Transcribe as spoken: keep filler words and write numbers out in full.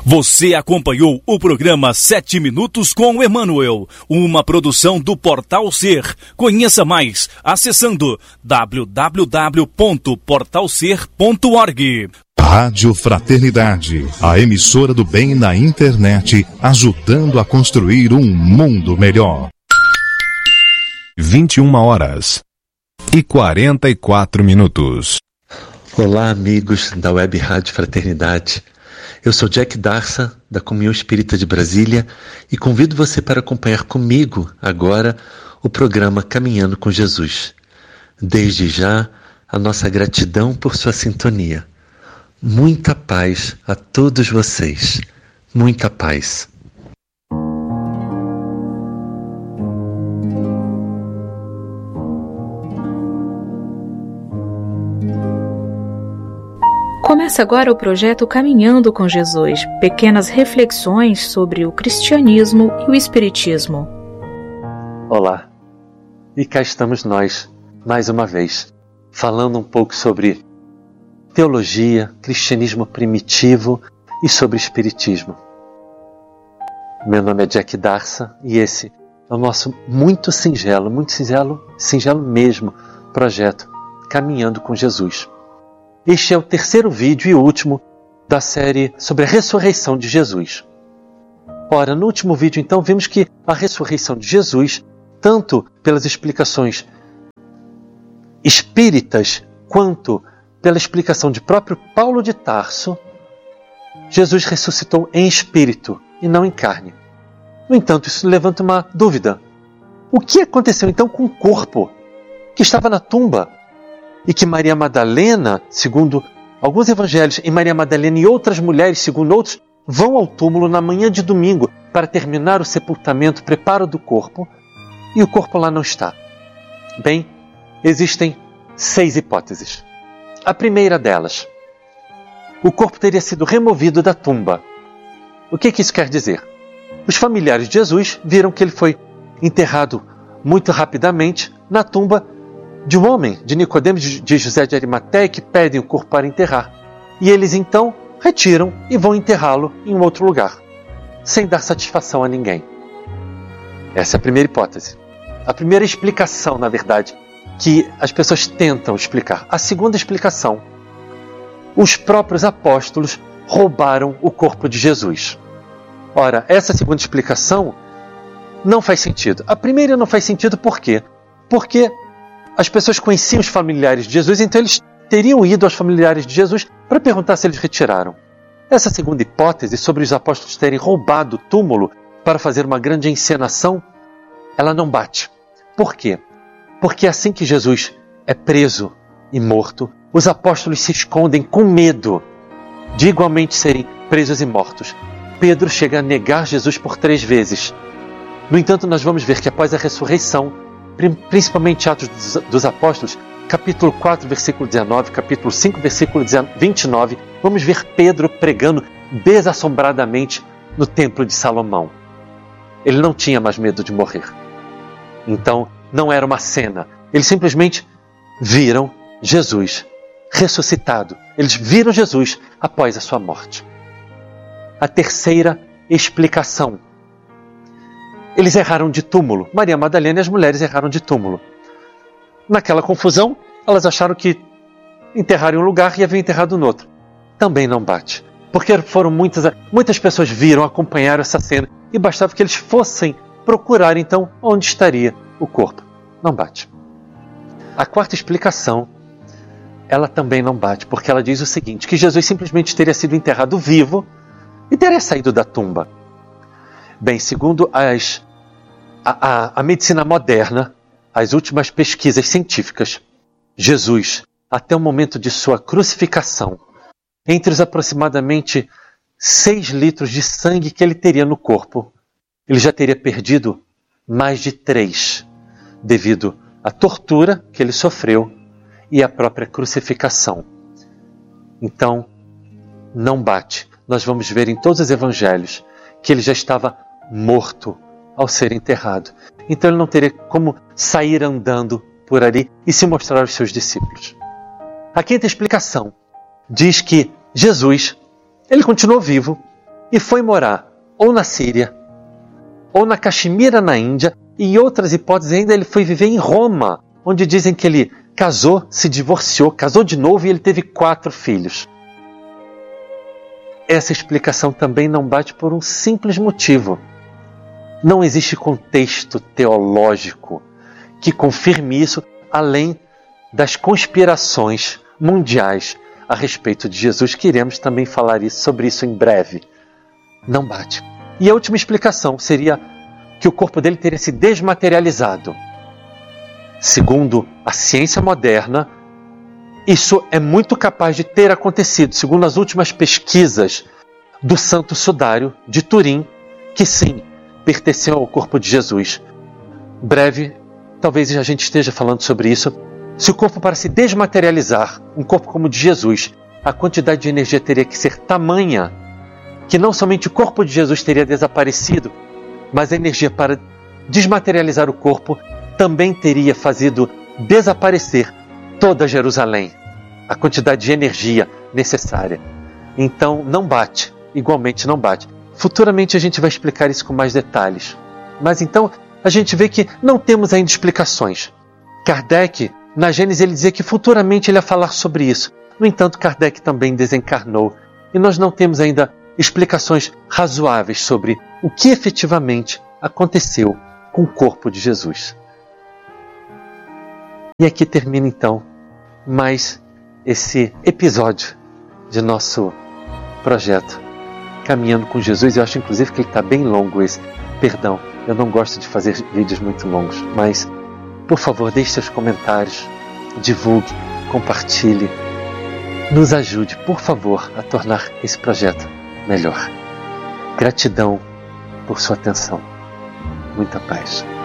Você acompanhou o programa Sete Minutos com Emmanuel, uma produção do Portal Ser. Conheça mais acessando w w w ponto portal ser ponto org. Rádio Fraternidade, a emissora do bem na internet, ajudando a construir um mundo melhor. vinte e uma horas e quarenta e quatro minutos. Olá, amigos da Web Rádio Fraternidade. Eu sou Jack Darsa, da Comunhão Espírita de Brasília, e convido você para acompanhar comigo agora o programa Caminhando com Jesus. Desde já, a nossa gratidão por sua sintonia. Muita paz a todos vocês. Muita paz. Começa agora o projeto Caminhando com Jesus, pequenas reflexões sobre o cristianismo e o espiritismo. Olá, e cá estamos nós, mais uma vez, falando um pouco sobre teologia, cristianismo primitivo e sobre espiritismo. Meu nome é Jack Darsa e esse é o nosso muito singelo, muito singelo, singelo mesmo, projeto Caminhando com Jesus. Este é o terceiro vídeo e último da série sobre a ressurreição de Jesus. Ora, no último vídeo, então, vimos que a ressurreição de Jesus, tanto pelas explicações espíritas, quanto pela explicação de próprio Paulo de Tarso, Jesus ressuscitou em espírito e não em carne. No entanto, isso levanta uma dúvida. O que aconteceu então com o corpo que estava na tumba? E que Maria Madalena, segundo alguns evangelhos, e Maria Madalena e outras mulheres, segundo outros, vão ao túmulo na manhã de domingo para terminar o sepultamento, preparo do corpo, e o corpo lá não está. Bem, existem seis hipóteses. A primeira delas, o corpo teria sido removido da tumba. O que, que isso quer dizer? Os familiares de Jesus viram que ele foi enterrado muito rapidamente na tumba de um homem, de Nicodemos, de José de Arimateia, que pedem o corpo para enterrar. E eles então retiram e vão enterrá-lo em um outro lugar, sem dar satisfação a ninguém. Essa é a primeira hipótese. A primeira explicação, na verdade, que as pessoas tentam explicar. A segunda explicação: os próprios apóstolos roubaram o corpo de Jesus. Ora, essa segunda explicação não faz sentido. A primeira não faz sentido por quê? Porque as pessoas conheciam os familiares de Jesus, então eles teriam ido aos familiares de Jesus para perguntar se eles retiraram. Essa segunda hipótese, sobre os apóstolos terem roubado o túmulo para fazer uma grande encenação, ela não bate. Por quê? Porque assim que Jesus é preso e morto, os apóstolos se escondem com medo de igualmente serem presos e mortos. Pedro chega a negar Jesus por três vezes. No entanto, nós vamos ver que após a ressurreição, principalmente Atos dos Apóstolos, capítulo quatro, versículo dezenove, capítulo cinco, versículo vinte e nove, vamos ver Pedro pregando desassombradamente no templo de Salomão. Ele não tinha mais medo de morrer. Então, não era uma cena. Eles simplesmente viram Jesus ressuscitado. Eles viram Jesus após a sua morte. A terceira explicação: eles erraram de túmulo. Maria Madalena e as mulheres erraram de túmulo. Naquela confusão, elas acharam que enterraram em um lugar e haviam enterrado no outro. Também não bate. Porque foram muitas, muitas pessoas viram, acompanharam essa cena e bastava que eles fossem procurar então onde estaria o corpo. Não bate. A quarta explicação, ela também não bate, porque ela diz o seguinte, que Jesus simplesmente teria sido enterrado vivo e teria saído da tumba. Bem, segundo as, a, a, a medicina moderna, as últimas pesquisas científicas, Jesus, até o momento de sua crucificação, entre os aproximadamente seis litros de sangue que ele teria no corpo, ele já teria perdido mais de três, devido à tortura que ele sofreu e à própria crucificação. Então, não bate. Nós vamos ver em todos os evangelhos que ele já estava morto ao ser enterrado. Então ele não teria como sair andando por ali e se mostrar aos seus discípulos. A quinta explicação diz que Jesus, ele continuou vivo e foi morar ou na Síria, ou na Caxemira, na Índia, e em outras hipóteses ainda ele foi viver em Roma, onde dizem que ele casou, se divorciou, casou de novo e ele teve quatro filhos. Essa explicação também não bate por um simples motivo. Não existe contexto teológico que confirme isso, além das conspirações mundiais a respeito de Jesus, que iremos também falar isso, sobre isso em breve. Não bate. E a última explicação seria que o corpo dele teria se desmaterializado. Segundo a ciência moderna, isso é muito capaz de ter acontecido, segundo as últimas pesquisas do Santo Sudário de Turim, que sim, pertenceu ao corpo de Jesus. Breve, talvez a gente esteja falando sobre isso. Se o corpo para se desmaterializar, um corpo como o de Jesus, a quantidade de energia teria que ser tamanha que não somente o corpo de Jesus teria desaparecido, mas a energia para desmaterializar o corpo também teria fazido desaparecer toda Jerusalém, a quantidade de energia necessária. Então não bate, igualmente não bate. Futuramente a gente vai explicar isso com mais detalhes. Mas então a gente vê que não temos ainda explicações. Kardec, na Gênesis, ele dizia que futuramente ele ia falar sobre isso. No entanto, Kardec também desencarnou e nós não temos ainda explicações razoáveis sobre o que efetivamente aconteceu com o corpo de Jesus. E aqui termina então mais esse episódio de nosso projeto Caminhando com Jesus. Eu acho inclusive que ele está bem longo esse. Perdão, eu não gosto de fazer vídeos muito longos, mas por favor, deixe seus comentários, divulgue, compartilhe, nos ajude, por favor, a tornar esse projeto melhor. Gratidão por sua atenção. Muita paz.